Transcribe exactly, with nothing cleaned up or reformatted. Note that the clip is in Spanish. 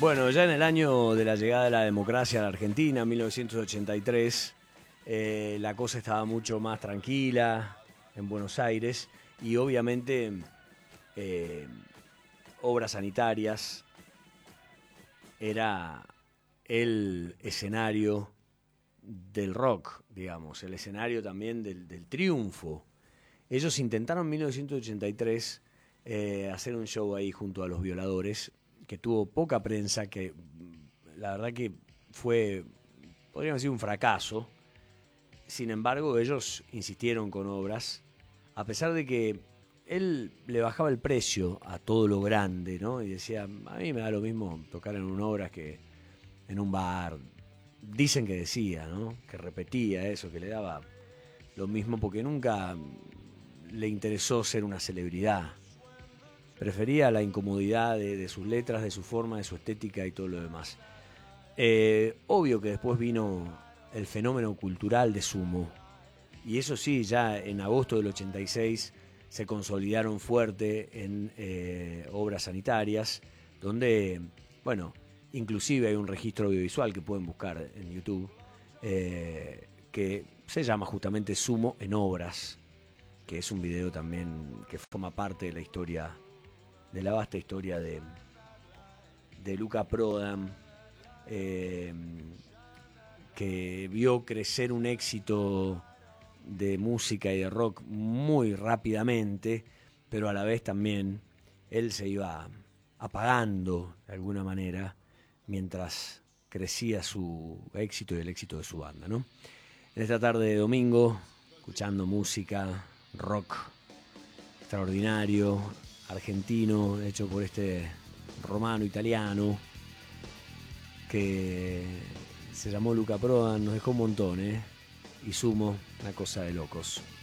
Bueno, ya en el año de la llegada de la democracia a la Argentina, mil novecientos ochenta y tres, eh, la cosa estaba mucho más tranquila en Buenos Aires y obviamente eh, obras sanitarias era el escenario del rock, digamos, el escenario también del, del triunfo. Ellos intentaron en mil novecientos ochenta y tres eh, hacer un show ahí junto a Los Violadores, que tuvo poca prensa, que la verdad que fue, podríamos decir, un fracaso. Sin embargo, ellos insistieron con obras, a pesar de que él le bajaba el precio a todo lo grande, ¿no? Y decía, a mí me da lo mismo tocar en una obra que en un bar. Dicen que decía, ¿no? Que repetía eso, que le daba lo mismo porque nunca le interesó ser una celebridad. Prefería la incomodidad de, de sus letras, de su forma, de su estética y todo lo demás. Eh, obvio que después vino el fenómeno cultural de Sumo. Y eso sí, ya en agosto del ochenta y seis se consolidaron fuerte en eh, obras sanitarias, donde, bueno, inclusive hay un registro audiovisual que pueden buscar en YouTube, eh, que se llama justamente Sumo en Obras, que es un video también que forma parte de la historia, de la vasta historia de, de Luca Prodan, eh, que vio crecer un éxito de música y de rock muy rápidamente, pero a la vez también él se iba apagando de alguna manera mientras crecía su éxito y el éxito de su banda, ¿no? En esta tarde de domingo, escuchando música, rock extraordinario, argentino, hecho por este romano italiano que se llamó Luca Prodan, nos dejó un montón, ¿eh? Y Sumo, una cosa de locos.